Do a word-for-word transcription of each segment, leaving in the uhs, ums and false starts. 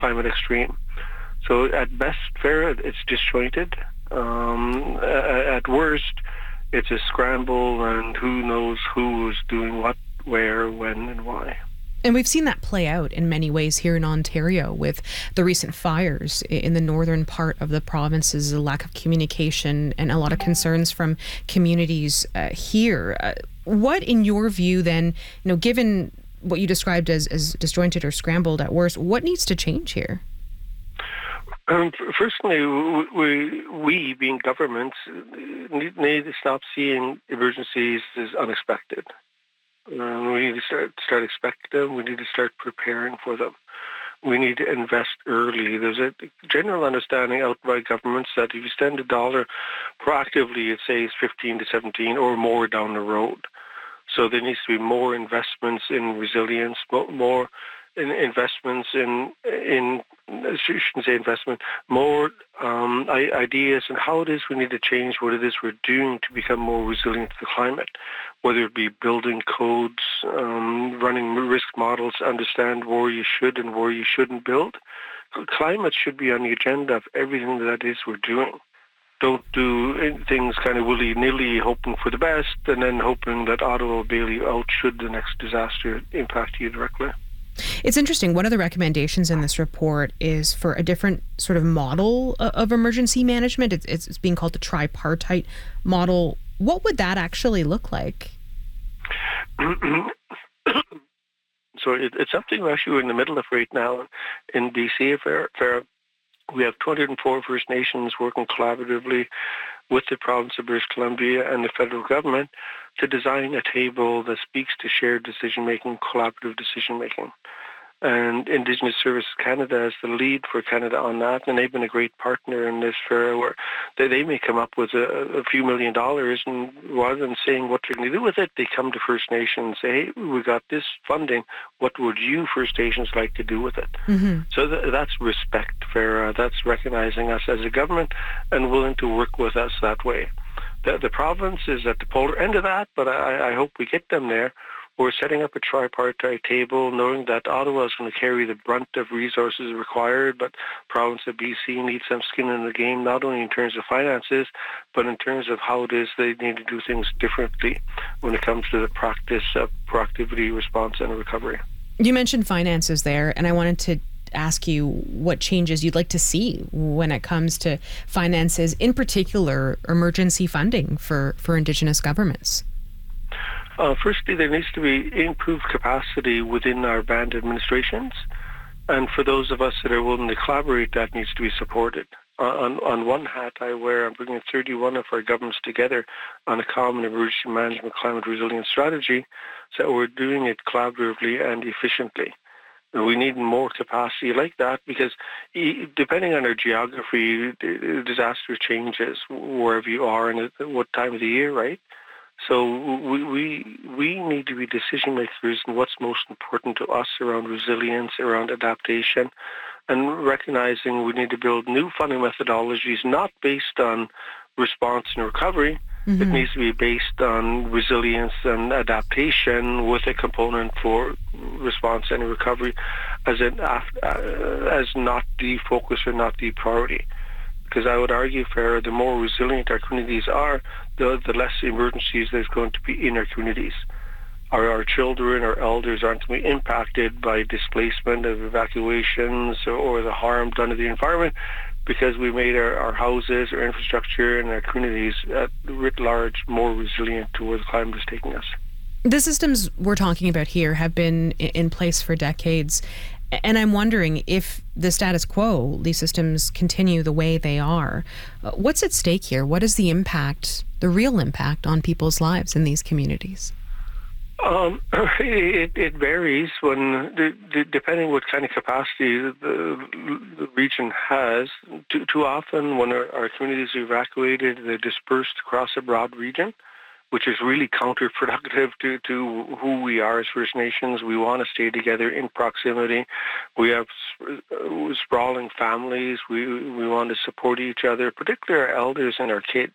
climate extreme. So at best, fair, it's disjointed. Um, at worst, it's a scramble, and who knows who is doing what, where, when, and why. And we've seen that play out in many ways here in Ontario with the recent fires in the northern part of the provinces, a lack of communication and a lot of concerns from communities uh, here. Uh, what, in your view, then, you know, given what you described as, as disjointed or scrambled at worst, what needs to change here? Um, firstly, we, we, being governments, need, need to stop seeing emergencies as unexpected. Um, we need to start, start expecting them. We need to start preparing for them. We need to invest early. There's a general understanding out by governments that if you spend a dollar proactively, it saves fifteen to seventeen or more down the road. So there needs to be more investments in resilience, more in investments in, in I shouldn't say investment, more um, ideas on how it is we need to change what it is we're doing to become more resilient to the climate, whether it be building codes, um, running risk models, understand where you should and where you shouldn't build. Climate should be on the agenda of everything that it is we're doing. Don't do things kind of willy-nilly, hoping for the best, and then hoping that Ottawa will bail you out should the next disaster impact you directly. It's interesting. One of the recommendations in this report is for a different sort of model of emergency management. It's, it's being called the tripartite model. What would that actually look like? So it, it's something we're actually in the middle of right now in B C. Fair, fair. We have two hundred four First Nations working collaboratively with the province of British Columbia and the federal government to design a table that speaks to shared decision-making, collaborative decision-making. And Indigenous Services Canada is the lead for Canada on that, and they've been a great partner in this fair where they, they may come up with a, a few million dollars, and rather than saying what they're going to do with it, they come to First Nations and say, hey, we got this funding, what would you First Nations like to do with it? Mm-hmm. So th- that's respect, Farah. That's recognizing us as a government and willing to work with us that way. The, the province is at the polar end of that, but I, I hope we get them there. We're setting up a tripartite table, knowing that Ottawa is going to carry the brunt of resources required, but province of B C needs some skin in the game, not only in terms of finances, but in terms of how it is they need to do things differently when it comes to the practice of proactivity, response, and recovery. You mentioned finances there, and I wanted to ask you what changes you'd like to see when it comes to finances, in particular emergency funding for, for Indigenous governments. Uh, firstly, there needs to be improved capacity within our band administrations. And for those of us that are willing to collaborate, that needs to be supported. Uh, on, on one hat I wear, I'm bringing thirty-one of our governments together on a common emergency management climate resilience strategy, so we're doing it collaboratively and efficiently. And we need more capacity like that because depending on our geography, disaster changes wherever you are and at what time of the year, right? So we, we we need to be decision makers in what's most important to us around resilience, around adaptation, and recognizing we need to build new funding methodologies not based on response and recovery. Mm-hmm. It needs to be based on resilience and adaptation with a component for response and recovery as, an, uh, as not the focus or not the priority. Because I would argue, Farah, the more resilient our communities are, the, the less emergencies there's going to be in our communities. Our, our children, our elders aren't going to be impacted by displacement of evacuations or, or the harm done to the environment because we made our, our houses, our infrastructure, and our communities at writ large more resilient to where the climate is taking us. The systems we're talking about here have been in place for decades. And I'm wondering if the status quo, these systems continue the way they are, what's at stake here? What is the impact, the real impact on people's lives in these communities? Um, it, it varies when, the, the, depending what kind of capacity the, the region has. Too, too often when our, our communities are evacuated, they're dispersed across a broad region, which is really counterproductive to, to who we are as First Nations. We want to stay together in proximity. We have sprawling families. We we want to support each other, particularly our elders and our kids.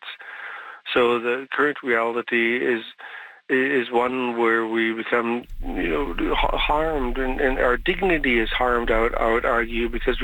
So the current reality is is one where we become, you know, harmed, and, and our dignity is harmed, I would, I would argue, because